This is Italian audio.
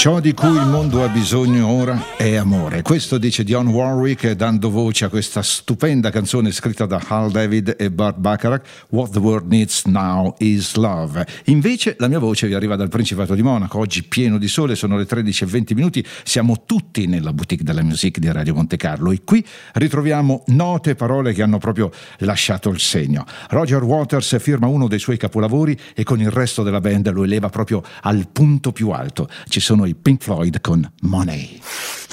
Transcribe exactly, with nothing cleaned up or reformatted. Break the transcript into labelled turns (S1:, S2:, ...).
S1: Ciò di cui il mondo ha bisogno ora è amore. Questo dice Dionne Warwick, dando voce a questa stupenda canzone scritta da Hal David e Burt Bacharach, What the World Needs Now is Love. Invece la mia voce vi arriva dal Principato di Monaco, oggi pieno di sole, sono le tredici e venti minuti, siamo tutti nella boutique della musique di Radio Monte Carlo e qui ritroviamo note parole che hanno proprio lasciato il segno. Roger Waters firma uno dei suoi capolavori e con il resto della band lo eleva proprio al punto più alto. Ci sono i Pink Floyd con Money.